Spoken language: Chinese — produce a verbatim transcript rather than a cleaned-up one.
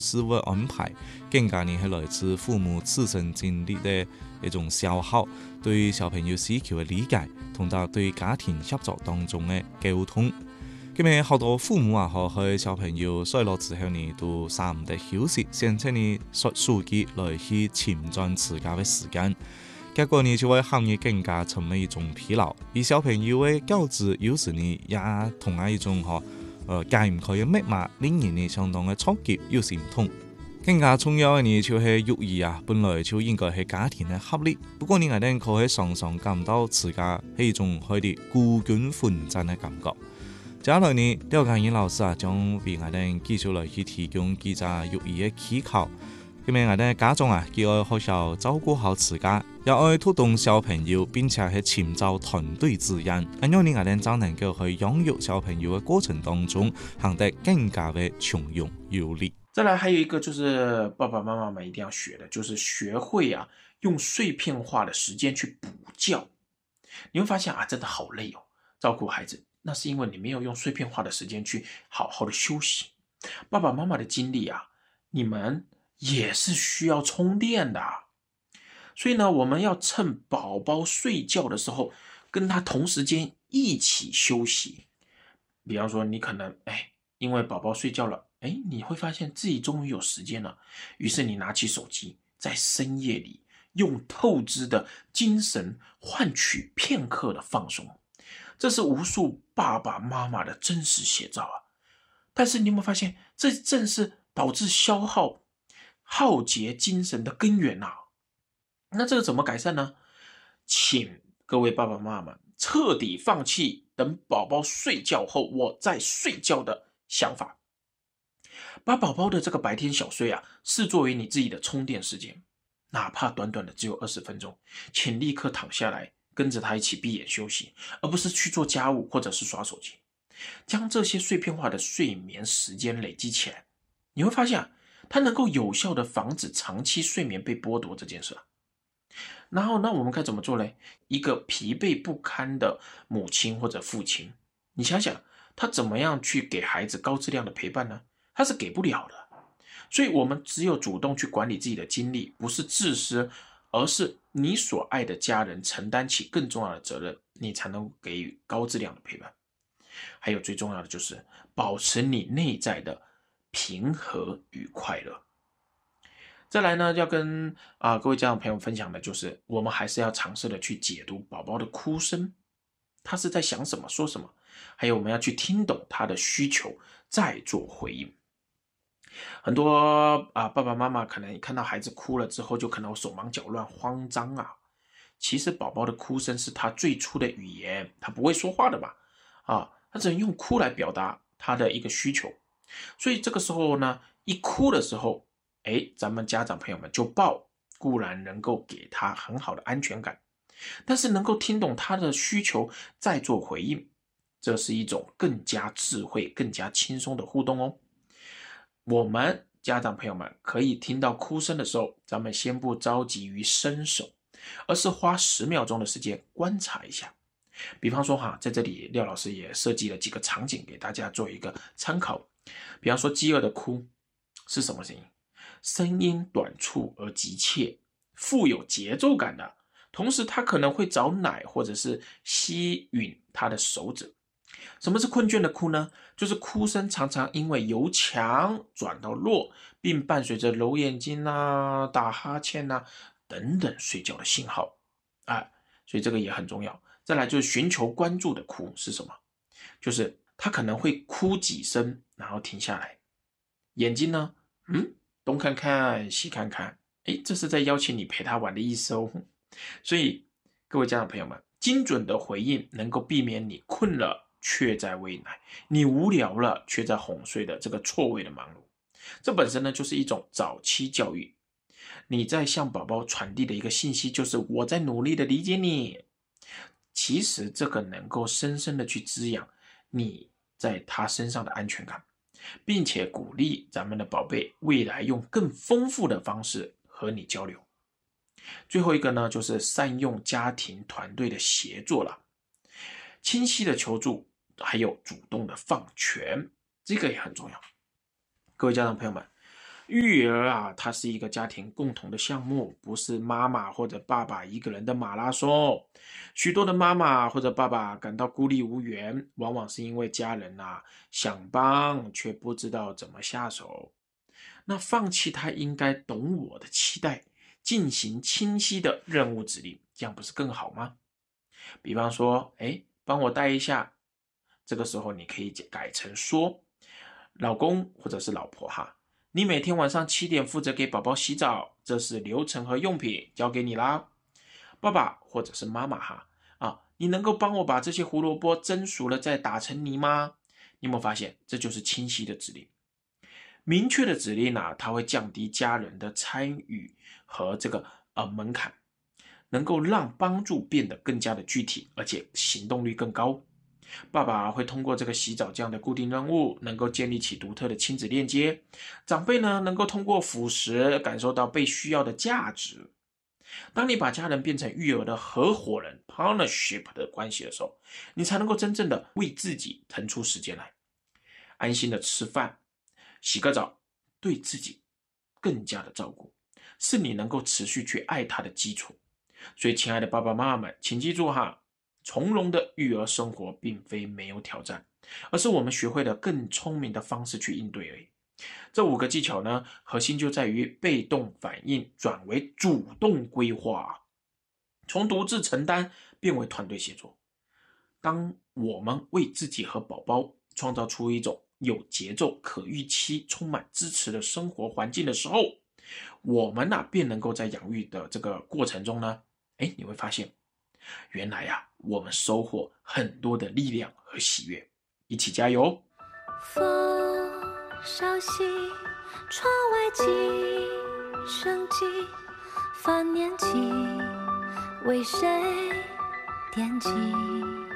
思维安排，更加呢是来自父母自身经历的一种消耗，对小朋友需求的理解，同埋對家庭合作當中嘅溝通。咁樣好多父母啊，喺小朋友衰落之後呢，都捨唔得休息，甚至呢刷手機來去侵佔自家嘅時間。結果呢就會行業更加成為一種疲勞，而小朋友嘅教子有時呢也同樣一種嗬，呃解唔開嘅密碼，令人呢相當嘅衝擊，有時唔通。更加重要嘅呢，就係育兒啊，本來就應該係家庭嘅合力。不過呢，我哋可以常常感到自家係一種佢哋孤軍奮戰嘅感覺。接下來呢，廖家燕老師啊，將為我哋繼續來去提供幾隻育兒嘅技巧。咁樣我哋家長啊，既要學習照顧好自家，又要推動小朋友，並且係尋找團隊資源，咁樣呢，我哋就能夠去養育小朋友嘅過程當中，行得更加的從容有力。 再來還有一個就是爸爸媽媽們一定要學的，就是學會啊用碎片化的時間去補覺。你會發現啊，真的好累哦，照顧孩子，那是因為你沒有用碎片化的時間去好好的休息。爸爸媽媽的精力啊，你們也是需要充電的。所以呢，我們要趁寶寶睡覺的時候，跟他同時間一起休息。比方說，你可能哎，因為寶寶睡覺了，哎，你會發現自己終於有時間了，於是你拿起手機，在深夜裡用透支的精神換取片刻的放鬆。這是無數爸爸媽媽的真實寫照啊！但是你有沒有發現，這正是導致消耗、耗竭精神的根源啊！那這個怎麼改善呢？請各位爸爸媽媽們徹底放棄等寶寶睡覺後我再睡覺的想法，把寶寶的這個白天小睡啊，視作為你自己的充電時間，哪怕短短的只有二十分鐘，請立刻躺下來，跟着他一起閉眼休息，而不是去做家務或者是刷手機。將這些碎片化的睡眠時間累積起來，你會發現啊，它能夠有效的防止長期睡眠被剝奪這件事啊。然後那我們該怎麼做呢？一個疲憊不堪的母親或者父親，你想想他怎麼樣去給孩子高質量的陪伴呢？他是給不了的。所以我們只有主動去管理自己的精力，不是自私，而是你所愛的家人承擔起更重要的責任，你才能給予高質量的陪伴。還有最重要的就是保持你內在的平和與快樂。再來呢，要跟啊、呃、各位家長朋友分享的就是我們還是要嘗試的去解讀寶寶的哭聲，他是在想什麼說什麼，還有我們要去聽懂他的需求再做回應。很多啊、呃、爸爸媽媽可能看到孩子哭了之後就可能手忙腳亂慌張啊，其實寶寶的哭聲是他最初的語言，他不會說話的嘛，啊，他只能用哭來表達他的一個需求。所以這個時候呢，一哭的時候，誒，咱們家長朋友們就抱，固然能夠給他很好的安全感，但是能夠聽懂他的需求再做回應，這是一種更加智慧、更加輕鬆的互動哦。我們家長朋友們可以聽到哭聲的時候，咱們先不着急於伸手，而是花十秒鐘的時間觀察一下。比方說哈，在這裡廖老師也設計了幾個場景給大家做一個參考。比方說飢餓的哭是什麼聲音？聲音短促而急切，富有節奏感的，同時他可能會找奶或者是吸吮他的手指。什麼是困倦的哭呢？就是哭聲常常因為由強轉到弱，並伴隨着揉眼睛啊、打哈欠啊等等睡覺的信號。哎，所以這個也很重要。再來就是尋求關注的哭是什麼？就是他可能會哭幾聲，然後停下來，眼睛呢，嗯，東看看西看看，誒，這是在邀請你陪他玩的意思哦。所以各位家長朋友們，精準的回應能夠避免你困了卻在餵奶，你無聊了卻在哄睡的這個錯位的忙碌。這本身呢就是一種早期教育，你在向寶寶傳遞的一個信息就是我在努力的理解你。其實這個能夠深深的去滋養你在他身上的安全感，並且鼓勵咱們的寶貝未來用更豐富的方式和你交流。最後一個呢，就是善用家庭團隊的協作了，清晰的求助，還有主動的放權，這個也很重要。各位家長朋友們， 育儿啊，它是一个家庭共同的项目，不是妈妈或者爸爸一个人的马拉松。许多的妈妈或者爸爸感到孤立无援，往往是因为家人啊想帮，却不知道怎么下手。那放弃他应该懂我的期待，进行清晰的任务指令，这样不是更好吗？比方说，哎，帮我带一下，这个时候你可以改成说，老公或者是老婆哈，你每天晚上七点负责给宝宝洗澡，这是流程和用品，交给你啦。爸爸或者是妈妈哈，啊，你能够帮我把这些胡萝卜蒸熟了再打成泥吗？你有没有发现，这就是清晰的指令？明确的指令啊，它会降低家人的参与和这个呃门槛，能够让帮助变得更加的具体，而且行动率更高。爸爸会通过这个洗澡这样的固定任务，能够建立起独特的亲子链接。长辈呢，能够通过辅食感受到被需要的价值。当你把家人变成育儿的合伙人 partnership 的关系的时候，你才能够真正的为自己腾出时间来，安心的吃饭，洗个澡，对自己更加的照顾，是你能够持续去爱他的基础。所以亲爱的爸爸妈妈们，请记住哈，从容的育儿生活并非没有挑战，而是我们学会了更聪明的方式去应对而已。这五个技巧呢，核心就在于被动反应转为主动规划，从独自承担变为团队协作。当我们为自己和宝宝创造出一种有节奏、可预期、充满支持的生活环境的时候，我们呢、啊、便能够在养育的这个过程中呢，哎，你会发现，原来呀、啊，我们收获很多的力量和喜悦。一起加油！ 风稍息，窗外鸡声啼，翻念起，为谁惦记？